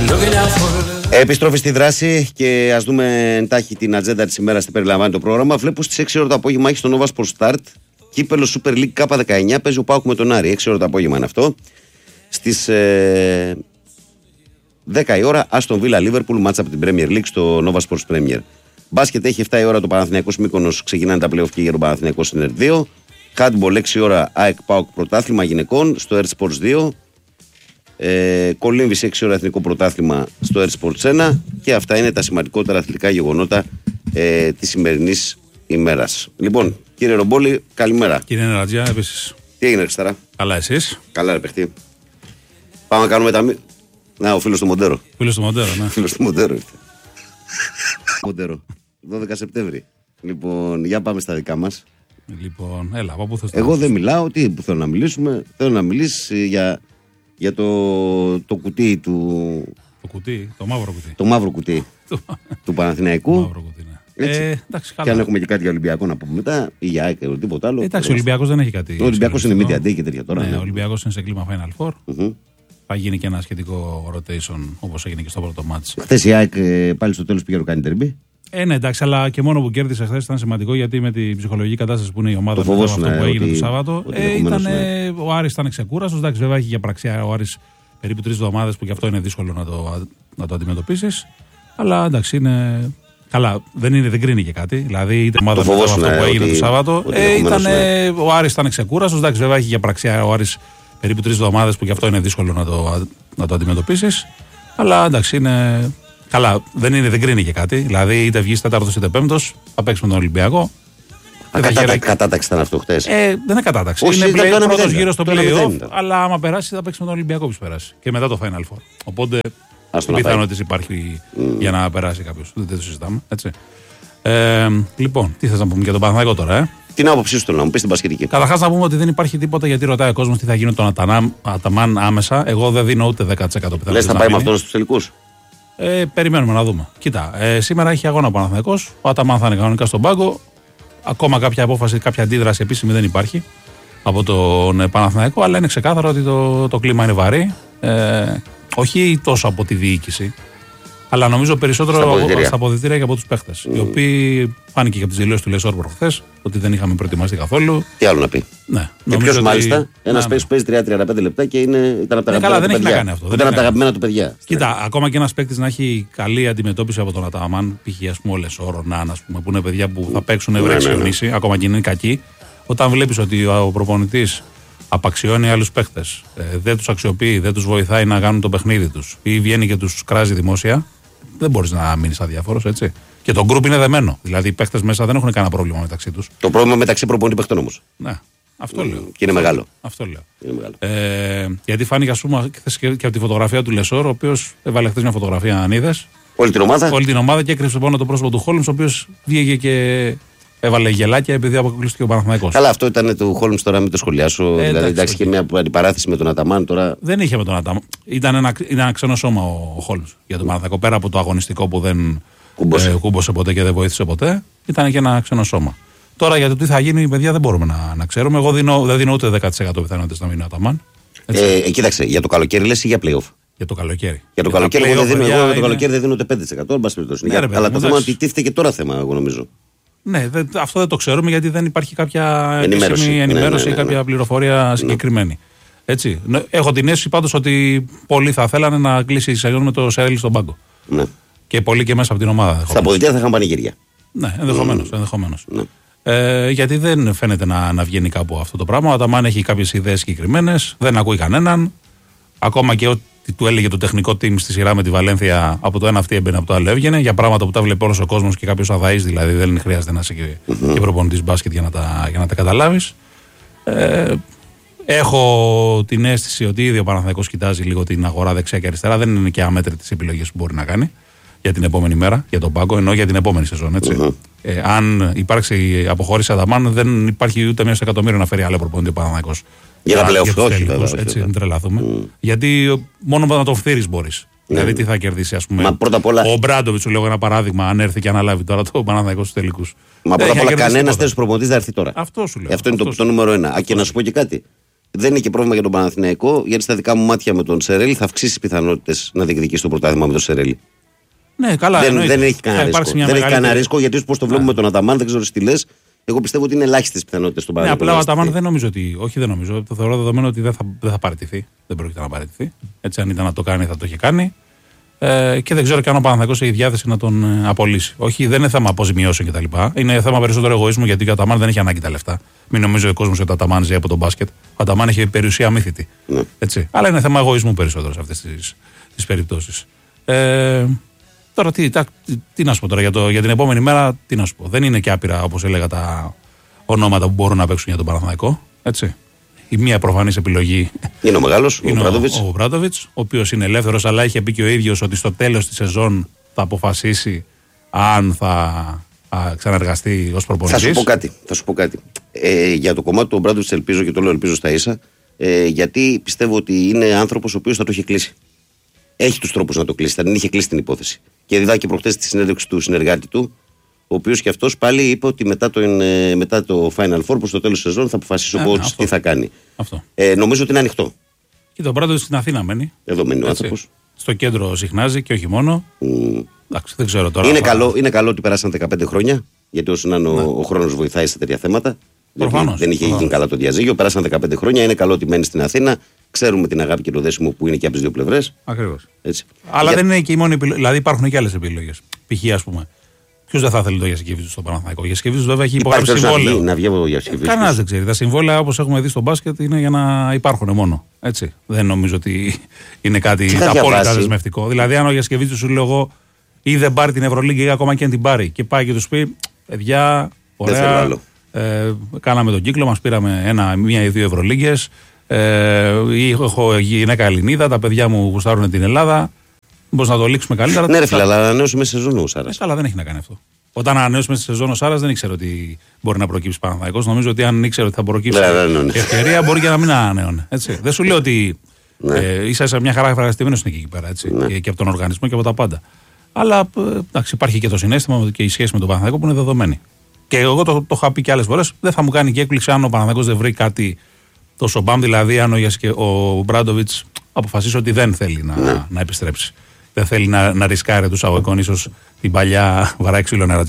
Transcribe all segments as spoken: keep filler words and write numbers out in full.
Επιστροφή στη δράση και ας δούμε εντάχει την ατζέντα της ημέρας, τι περιλαμβάνει το πρόγραμμα. Βλέπω στις έξι ώρα το απόγευμα έχει στο Nova Sport Start κύπελο Super League K δεκαεννιά, παίζει ο ΠΑΟΚ με τον Άρη. έξι ώρα το απόγευμα είναι αυτό. Στις ε, δέκα η ώρα Aston Villa Liverpool, μάτσα από την Premier League στο Nova Sports Premier. Μπάσκετ έχει επτά η ώρα το Παναθηναϊκός Μύκονος, ξεκινάνε τα play-off και για τον Παναθηναϊκό στην δύο. Handball έξι ώρα ΑΕΚ ΠΑΟΚ πρωτάθλημα γυναικών στο Air Sports δύο. Ε, Κολύμβης έξι ώρα εθνικό πρωτάθλημα στο Air Sports ένα. Και αυτά είναι τα σημαντικότερα αθλητικά γεγονότα ε, της σημερινής ημέρας. Λοιπόν, κύριε Ρομπόλη, καλημέρα. Κύριε Νερατζιά, επίσης. Τι έγινε, Χριστάρα? Καλά, εσείς? Καλά, ρε παιχτή. Πάμε να κάνουμε τα. Να, ο φίλος του Μοντέρο. Φίλος του Μοντέρο, ναι. Φίλος του Μοντέρο ήρθε. Μοντέρο. δώδεκα Σεπτέμβρη. Λοιπόν, για πάμε στα δικά μας. Λοιπόν, έλα, από πού θες? Εγώ δεν μιλάω, τι που θέλω να μιλήσουμε. Θέλω να μιλήσει για, για το, το κουτί του. Το κουτί, το μαύρο κουτί. Το μαύρο κουτί του Παναθηναϊκού. Το μαύρο κουτί, ναι. Έτσι. Ε, εντάξει, καλά. Και αν έχουμε και κάτι για Ολυμπιακό να πούμε μετά, ή για ΑΕΚ ή τίποτα άλλο. Ε, εντάξει, ο Ολυμπιακός δεν έχει κάτι. Ο Ολυμπιακός είναι media day και τέτοια τώρα. Ναι, Ναι. ο Ολυμπιακός είναι σε κλίμα Final Four. Mm-hmm. Θα γίνει και ένα σχετικό rotation όπως έγινε και στο πρώτο μάτς. Χθες η ΑΕΚ πάλι στο τέλος πήγε να κάνει τερμπή. Ε, ναι, εντάξει, αλλά και μόνο που κέρδισε χθες ήταν σημαντικό, γιατί με την ψυχολογική κατάσταση που είναι η ομάδα, το με αυτό ναι, που έγινε ότι, το Σάββατο, ότι ε, ήταν, ναι. ο Άρης ήταν ξεκούραστος. Εντάξει, βέβαια έχει για πραξιά ο Άρης περίπου τρεις εβδομάδες που και αυτό είναι δύσκολο να το, να το αντιμετωπίσεις. Αλλά εντάξει, είναι. Καλά, δεν, είναι, δεν κρίνει και κάτι. Δηλαδή, η ομάδα με αυτό που έγινε το Σάββατο, ε, ήταν, ναι. Ο Άρης ήταν ξεκούραστος. Εντάξει, βέβαια έχει για πραξιά ο Άρης περίπου τρεις εβδομάδες που και αυτό είναι δύσκολο να το, να το αντιμετωπίσεις. Αλλά εντάξει, είναι. Καλά, δεν, είναι, δεν κρίνει και κάτι. Δηλαδή, είτε βγει τέταρτος είτε πέμπτος, θα παίξει με τον Ολυμπιακό. Κατάταξη, κατάταξη ήταν αυτό χτες. Ε, δεν είναι κατάταξη. Όχι, είναι play, πρώτος γύρος στο play-off, αλλά άμα περάσει θα παίξει με τον Ολυμπιακό που περάσει. Και μετά το Final Four. Οπότε πιθανότητες υπάρχει mm. για να περάσει κάποιος. Δεν, δεν το συζητάμε. Έτσι. Ε, λοιπόν, τι θες να πούμε για τον Παναθηναϊκό τώρα, ε? Την άποψή σου θέλω να μου πεις την μπασκετική. Καταρχάς να πούμε ότι δεν υπάρχει τίποτα, γιατί ρωτάει ο κόσμος τι θα γίνει τον Αταμάν άμεσα. Εγώ δεν δίνω ούτε δέκα τοις εκατό πιθανότητες. Λες θα πάει με αυτόν στους τελικούς? Ε, περιμένουμε να δούμε. Κοίτα, ε, σήμερα έχει αγώνα ο Παναθηναϊκός. Ο Αταμάν θα είναι κανονικά στον πάγκο. Ακόμα κάποια απόφαση, κάποια αντίδραση επίσημη δεν υπάρχει από τον Παναθηναϊκό, αλλά είναι ξεκάθαρο ότι το, το κλίμα είναι βαρύ. Ε, όχι τόσο από τη διοίκηση, αλλά νομίζω περισσότερο στα αποδυτήρια, στα αποδυτήρια και από τους παίχτες. Mm. Οι οποίοι φάνηκε και από τις δηλώσεις του Λεσόρ προχθές ότι δεν είχαμε προετοιμαστεί καθόλου. Τι άλλο να πει. Ναι, και ποιος ότι... μάλιστα, ένας παίκτης που παίζει τριάντα με τριάντα πέντε λεπτά και είναι, ήταν από τα αγαπημένα του παιδιά. Κάνει αυτό. Ήταν από τα αγαπημένα του παιδιά. Κοίτα, ακόμα και ένας παίκτης να έχει καλή αντιμετώπιση από τον Αταμάν, π.χ. ας πούμε ο Λεσόρ, ο Νάν, που είναι παιδιά που θα παίξουν ευρεξιονίσει, ακόμα και είναι κακοί. Όταν βλέπεις ότι ο προπονητής απαξιώνει άλλους παίχτες, δεν τους αξιοποιεί, δεν τους βοηθάει να κάνουν το παιχνίδι τους ή βγαίνει και τους κράζει δημόσια, δεν μπορείς να μείνεις αδιάφορος, έτσι. Και το γκρουπ είναι δεμένο. Δηλαδή οι παίχτες μέσα δεν έχουν κανένα πρόβλημα μεταξύ τους. Το πρόβλημα μεταξύ προπονητή παίχτων όμως. Ναι, αυτό mm, λέω. Και είναι μεγάλο. Αυτό λέω. Είναι μεγάλο. Ε, γιατί φάνηκε, ας πούμε, και από τη φωτογραφία του Λεσόρ, ο οποίος έβαλε χθες μια φωτογραφία, αν είδες. Όλη την ομάδα. Όλη την ομάδα και έκρυψε πάνω το πρόσωπο του Χόλμς, ο οποίος βγήκε και έβαλε γελάκια επειδή αποκλείστηκε ο Παναθηναϊκός. Καλά, αυτό ήταν του Χόλμς, τώρα μην το σχολιάσω. Ε, δηλαδή, εντάξει, και μια αντιπαράθεση με τον Αταμάν τώρα. Δεν είχε με τον Αταμάν. Ήταν ένα, ήταν ένα ξένο σώμα ο Χόλμς για τον Παναθηναϊκό. Πέρα από το αγωνιστικό που δεν κούμπωσε. Ε, κούμπωσε ποτέ και δεν βοήθησε ποτέ, ήταν και ένα ξένο σώμα. Τώρα για το τι θα γίνει, παιδιά, δεν μπορούμε να, να ξέρουμε. Εγώ δίνω, δεν δίνω ούτε δέκα τοις εκατό πιθανότητες να μείνει ο Αταμάν. Ε, κοίταξε, για το καλοκαίρι λες ή για play-off? Για το καλοκαίρι. Για το για καλοκαίρι, εγώ δεν δίνω, εγώ, είναι... το καλοκαίρι δεν δίνω ούτε πέντε τοις εκατό. Ναι, για, ρε, αλλά το θέμα είναι εντάξει. ότι τίθεται και τώρα θέμα, εγώ νομίζω. Ναι, δε, αυτό δεν το ξέρουμε, γιατί δεν υπάρχει κάποια ενημέρωση, ενημέρωση ναι, ναι, ναι, ή κάποια ναι. πληροφορία συγκεκριμένη. Ναι. Έτσι. Έχω την αίσθηση πάντως ότι πολλοί θα θέλανε να κλείσει η σεζόν με το Σέρελ στον πάγκο. Ναι. Και πολλοί και μέσα από την ομάδα. Στα αποδυτήρια θα είχαν πανηγύρια. Ναι, ενδεχομένως. Mm. ενδεχομένως. Ναι. Ε, γιατί δεν φαίνεται να, να βγαίνει κάπου αυτό το πράγμα. Ο Αταμάν έχει κάποιες ιδέες συγκεκριμένες, δεν ακούει κανέναν. Ακόμα και ό,τι του έλεγε το τεχνικό team στη σειρά με τη Βαλένθια, από το ένα αυτή έμπαινε, από το άλλο έβγαινε. Για πράγματα που τα βλέπει όλος ο κόσμος και κάποιος αδαής, δηλαδή δεν χρειάζεται να είσαι και, mm-hmm. και προπονητής μπάσκετ για να τα, για να τα καταλάβεις. Ε, έχω την αίσθηση ότι ήδη ο Παναθηναϊκός κοιτάζει λίγο την αγορά δεξιά και αριστερά. Δεν είναι και αμέτρητες επιλογές που μπορεί να κάνει για την επόμενη μέρα, για τον πάγκο, ενώ για την επόμενη σεζόν. Έτσι. Mm-hmm. Ε, αν υπάρξει αποχώρηση Αταμάν, δεν υπάρχει ούτε μία στο εκατομμύριο να φέρει άλλο προπονητή ο Παναθηναϊκός. Για να πλέον όχι, βέβαια. Έτσι, δεν τρελαθούμε. Mm. Γιατί μόνο να το φθείρεις μπορείς. Mm. Δηλαδή, τι θα κερδίσει, ας πούμε. Μα πρώτα απ' όλα... Ο Μπράντοβιτς, σου λέω ένα παράδειγμα, αν έρθει και αναλάβει τώρα το Παναθηναϊκό στους τελικούς. Μα πρώτα απ' όλα, κανένας τέτοιος προπονητής δεν έρθει τώρα. Αυτό σου λέω. Αυτό είναι το, το νούμερο ένα. Α, και να σου πω και κάτι. δεν είναι και πρόβλημα για τον Παναθηναϊκό, γιατί στα δικά μου μάτια με τον Σερέλη θα αυξήσει πιθανότητες να διεκδικήσει το πρωτάθλημα με τον Σερέλη. Ναι, καλά, δεν, δεν έχει κανένα ρίσκο. Δεν έχει κανένα ρίσκο, γιατί όπως το βλέπουμε με τον Αταμάν, δεν ξέρω τι λες. Εγώ πιστεύω ότι είναι ελάχιστες πιθανότητες στον Παναθηναϊκό. Ναι, απλά ο Αταμάν δεν νομίζω ότι. Όχι, δεν νομίζω. Το θεωρώ δεδομένο ότι δεν θα, δεν θα παραιτηθεί. Δεν πρόκειται να παραιτηθεί. Έτσι, αν ήταν να το κάνει, θα το είχε κάνει. Ε, και δεν ξέρω και αν ο Παναθηναϊκός έχει διάθεση να τον ε, απολύσει. Όχι, δεν είναι θέμα αποζημιώσεων κτλ. Είναι θέμα περισσότερο εγωισμού, γιατί ο Αταμάν δεν έχει ανάγκη τα λεφτά. Μην νομίζει ο κόσμος ότι ο Αταμάν ζει από τον μπάσκετ. Ο Αταμάν έχει περιουσία αμύθιτη. Ναι. Έτσι. Αλλά είναι θέμα εγωισμού περισσότερο σε αυτές τις περιπτώσεις. Ε, τώρα τι, τα, τι, τι να σου πω τώρα για, το, για την επόμενη μέρα, τι να σου πω. Δεν είναι και άπειρα, όπως έλεγα, τα ονόματα που μπορούν να παίξουν για τον Παναθηναϊκό. Έτσι. Η μία προφανής επιλογή είναι ο μεγάλος, ο Μπράντοβιτς. Ο Μπράντοβιτς, ο οποίος είναι ελεύθερος, αλλά είχε πει και ο ίδιος ότι στο τέλος της σεζόν θα αποφασίσει αν θα α, ξαναεργαστεί ως προπονητής. Θα σου πω κάτι. Θα σου πω κάτι. Ε, για το κομμάτι του Μπράντοβιτς ελπίζω, και το λέω ελπίζω στα ίσα, ε, γιατί πιστεύω ότι είναι άνθρωπος ο οποίος θα το έχει κλείσει. Έχει τους τρόπους να το κλείσει. Θα την είχε κλείσει την υπόθεση. Και είδα και προχτές τη συνέντευξη του συνεργάτη του, ο οποίος και αυτός πάλι είπε ότι μετά το, μετά το Final Four, προς το τέλος της σεζόν, θα αποφασίσει ο coach τι θα κάνει. Αυτό. Ε, νομίζω ότι είναι ανοιχτό. Και τον Μπράντοβιτς στην Αθήνα μένει. Εδώ μένει ο άνθρωπος. Στο κέντρο συχνάζει και όχι μόνο. Mm. Εντάξει, δεν ξέρω τώρα. Είναι, καλό, είναι καλό ότι περάσαν δεκαπέντε χρόνια, γιατί όσο να είναι ναι. ο, ο χρόνος βοηθάει σε τέτοια θέματα. Προφανώς. Δεν είχε γίνει καλά το διαζύγιο. Περάσαν δεκαπέντε χρόνια. Είναι καλό ότι μένει στην Αθήνα. Ξέρουμε την αγάπη και το δέσιμο που είναι και από τις δύο πλευρές. Ακριβώς. Αλλά για... δεν είναι και η μόνη επιλογή. Δηλαδή υπάρχουν και άλλες επιλογές. Π.χ. ας πούμε. Ποιος δεν θα θέλει το Γιασκεβίτσιους στο Παναθηναϊκό. Ο Γιασκεβίτσιους βέβαια έχει υπογράψει συμβόλαιο. Να βγει ο Γιασκεβίτσιους. Κανένας δεν ξέρει. Τα συμβόλαια, όπως έχουμε δει στο μπάσκετ, είναι για να υπάρχουν μόνο. Έτσι. Δεν νομίζω ότι είναι κάτι απόλυτα δεσμευτικό. Δηλαδή, αν ο Γιασκεβίτσιους σου λέω εγώ ή δεν πάρει την Ευρωλίγκα ή ακόμα και αν την πάρει και πάει και του πει, παιδιά, ωραία. Ε, κάναμε τον κύκλο, μας πήραμε ένα, μία ή δύο Ευρωλίγκες. Ε, έχω γυναίκα Ελληνίδα, τα παιδιά μου γουστάρουν την Ελλάδα. Μπορεί να το λήξουμε καλύτερα. Ναι, ρε φίλε, αλλά ανανέωσε μέσα σε σεζόν ο Σάρας. Ε, καλά, δεν έχει να κάνει αυτό. Όταν ανανέωσε μέσα σε σεζόν ο Σάρας, δεν ήξερε ότι μπορεί να προκύψει Παναθηναϊκός. Νομίζω ότι αν ήξερε ότι θα προκύψει ναι, ναι, ναι. ευκαιρία, μπορεί και να μην ανανέωνε. Δεν σου λέω ότι ναι. ε, ίσα ίσα μια χαρά ευχαριστημένο είναι εκεί πέρα. Έτσι, ναι. και, και από τον οργανισμό και από τα πάντα. Αλλά εντάξει, υπάρχει και το συναίσθημα και η σχέση με τον Παναθηναϊκό που είναι δεδομένη. Και εγώ το, το είχα πει και άλλες φορές. Δεν θα μου κάνει και έκπληξη αν ο Παναθηναϊκός δεν βρει κάτι τόσο μπαμ, δηλαδή αν ο, ο Μπράντοβιτς αποφασίσει ότι δεν θέλει να, ναι. να επιστρέψει. Δεν θέλει να, να ρισκάρει του αγωγικών, ίσως την παλιά βαράει ξύλο νερά.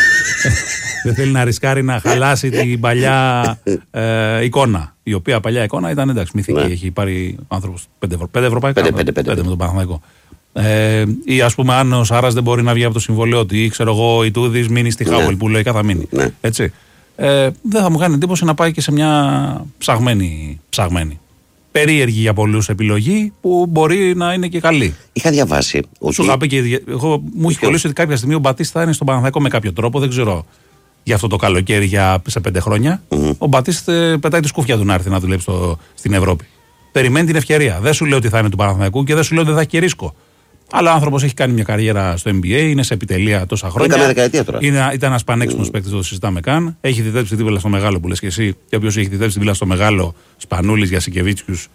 Δεν θέλει να ρισκάρει να χαλάσει την παλιά ε, εικόνα. Η οποία παλιά εικόνα ήταν εντάξει, μυθική. Ναι. Έχει πάρει άνθρωπος πέντε, ευρω, πέντε ευρωπαϊκά. Πέντε, πέντε, πέντε, πέντε με τον Παναθηναϊκό. Ε, ή ας πούμε, αν ο Σάρας δεν μπορεί να βγει από το συμβόλαιό του, ή ξέρω εγώ, η Τούδης μείνει στη Χάουελ, ναι. που λογικά θα μείνει. Ναι. Έτσι. Ε, δεν θα μου κάνει εντύπωση να πάει και σε μια ψαγμένη. ψαγμένη. Περίεργη για πολλούς επιλογή που μπορεί να είναι και καλή. Είχα διαβάσει. Ότι... Σου είχα πει και εγώ, μου έχει κολλήσει ότι κάποια στιγμή ο Μπατίστα θα είναι στον Παναθηναϊκό με κάποιο τρόπο. Δεν ξέρω για αυτό το καλοκαίρι για σε πέντε χρόνια. Mm-hmm. Ο Μπατίστα πετάει τη σκούφια του να έρθει να δουλέψει στο, στην Ευρώπη. Περιμένει την ευκαιρία. Δεν σου λέω ότι θα είναι του Παναθηναϊκού και δεν σου λέω ότι δεν θα έχει και ρίσκο. Αλλά ο άνθρωπος έχει κάνει μια καριέρα στο N B A, είναι σε επιτελεία τόσα χρόνια. Ήταν δεκαετία τώρα. Είναι, ήταν ένα πανέξυπνος mm. παίκτης, δεν το συζητάμε καν. Έχει διδέψει δίπλα στο μεγάλο που λες και εσύ. Και όποιος έχει διδέψει δίπλα στο μεγάλο, Σπανούλης, Γιασικεβίτσιους.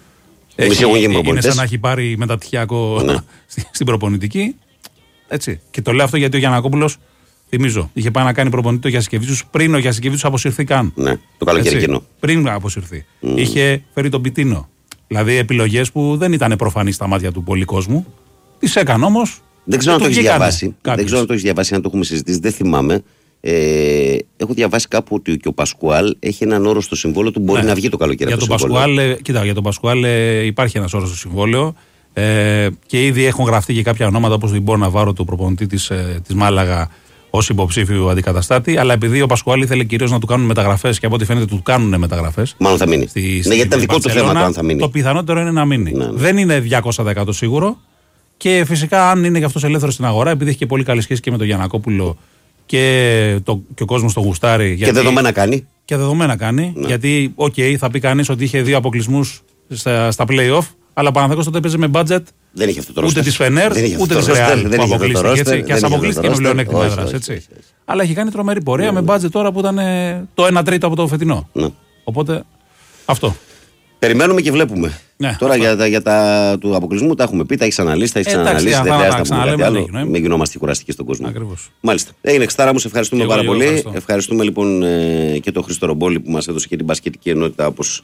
Είναι σαν να έχει πάρει μεταπτυχιακό ναι. στην προπονητική. Έτσι. Και το λέω αυτό γιατί ο Γιαννακόπουλος, θυμίζω, είχε πάει να κάνει προπονητή το Γιασικεβίτσιους πριν ο Γιασικεβίτσιους αποσυρθεί καν. Ναι, το καλοκαίρι εκείνο. Πριν αποσυρθεί. Mm. Είχε φέρει τον Πιτίνο. Δηλαδή επιλογές που δεν ήταν προφανείς στα μάτια του πολλού κόσμου. Τις έκανε όμως. Δεν ξέρω αν το έχει διαβάσει. Δεν ξέρω αν το έχει διαβάσει, αν το έχουμε συζητήσει. Δεν θυμάμαι. Ε, έχω διαβάσει κάπου ότι και ο Πασκουάλ έχει έναν όρο στο συμβόλαιο του. Μπορεί ναι. να βγει το καλοκαίρι. Για, το τον Πασκουάλ, κοίτα, για τον Πασκουάλ υπάρχει ένας όρος στο συμβόλαιο. Ε, και ήδη έχουν γραφτεί και κάποια ονόματα όπως την Μπορ Ναβάρο, του προπονητή της, ε, της Μάλαγα, ως υποψήφιου αντικαταστάτη. Αλλά επειδή ο Πασκουάλ ήθελε κυρίως να του κάνουν μεταγραφές και από ό,τι φαίνεται του κάνουν μεταγραφές. Μάλλον θα μείνει. Στη, ναι, γιατί ήταν δικό του θέμα το αν θα μείνει. Το πιθανότερο είναι να μείνει. Ναι, ναι. Δεν είναι διακόσια τοις εκατό σίγουρο. Και φυσικά, αν είναι και αυτός ελεύθερος στην αγορά, επειδή έχει και πολύ καλή σχέση και με τον Γιαννακόπουλο και, το, και ο κόσμος τον γουστάρει. Και γιατί, δεδομένα κάνει. Και δεδομένα κάνει. Ναι. Γιατί, οκ, okay, θα πει κανείς ότι είχε δύο αποκλεισμούς στα, στα play-off, αλλά ο Παναθηναϊκός τότε παίζει με budget. Δεν είχε αυτό το ούτε τη Φενέρ, ούτε τη Ρεάλ που αποκλείστηκε. Και ας αποκλείστηκε με πλεονέκτημα έδρας. Αλλά έχει κάνει τρομερή πορεία με budget τώρα που ήταν το ένα τρίτο από το φετινό. Οπότε αυτό. Περιμένουμε και βλέπουμε. Ναι, τώρα για τα, για τα του αποκλεισμού τα έχουμε πει, τα έχει αναλύσει, τα έχει αναλύσει. Δεν χρειάζεται να πούμε κάτι άλλο. Μην γινόμαστε κουραστικοί στον κόσμο. Ακριβώς. Μάλιστα. Έγινε Ξτάρα μου, σε ευχαριστούμε πάρα πολύ. Ευχαριστώ. Ευχαριστούμε λοιπόν ε, και τον Χρήστο Ρομπόλη που μας έδωσε και την μπασκετική ενότητα όπως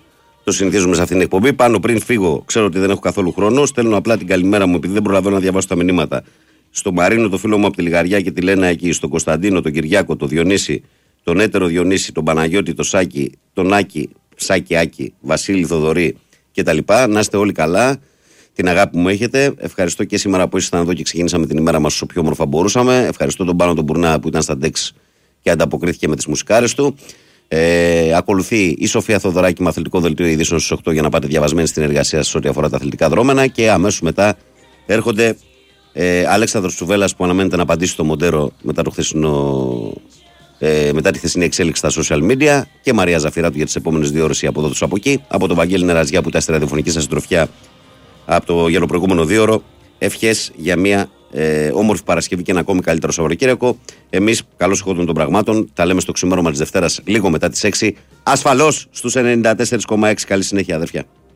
Το συνηθίζουμε σε αυτήν την εκπομπή. Πάνω πριν φύγω, ξέρω ότι δεν έχω καθόλου χρόνο. Στέλνω απλά την καλημέρα μου, επειδή δεν προλαβαίνω να διαβάσω τα μηνύματα. Στο Μαρίνο, το φίλο μου από τη Λιγαριά και τη Λένα εκεί. Στον Κωνσταντίνο, τον Κυριάκο, τον Διονύση, τον έτερο Διονύση, τον Παναγιώτη, τον Σάκη, τον Άκη, Σάκη Άκη, Βασίλη Θοδωρή κτλ. Να είστε όλοι καλά. Την αγάπη που μου έχετε. Ευχαριστώ και σήμερα που ήσασταν εδώ και ξεκινήσαμε την ημέρα μας όσο πιο όμορφα μπορούσαμε. Ευχαριστώ τον Πάνο τον Μπουρνά που ήταν στα ντεξ και ανταποκρίθηκε με τις μουσικάρες του. Ε, ακολουθεί η Σοφία Θοδωράκη με αθλητικό δελτίο ειδήσεων στις οκτώ για να πάτε διαβασμένοι στην εργασία σας ό,τι αφορά τα αθλητικά δρόμενα. Και αμέσως μετά έρχονται ε, Αλέξανδρος Τσουβέλλας που αναμένεται να απαντήσει στο Μοντέρο μετά, το χθεσινό, ε, μετά τη χθεσινή εξέλιξη στα social media. Και Μαρία Ζαφυράτου για τις επόμενες δύο ώρες από εδώ τους από εκεί. Από τον Βαγγέλη Νεραζιά που ήταν στη ραδιοφωνική σας συντροφιά από το για το προηγούμενο δύο ώρο. Ευχές για μια ε, όμορφη Παρασκευή και ένα ακόμη καλύτερο Σαββατοκύριακο. Εμείς, καλώς ηχόντων των πραγμάτων, τα λέμε στο ξημέρωμα της Δευτέρας λίγο μετά τις έξι. Ασφαλώς στους ενενήντα τέσσερα κόμμα έξι. Καλή συνέχεια, αδερφιά.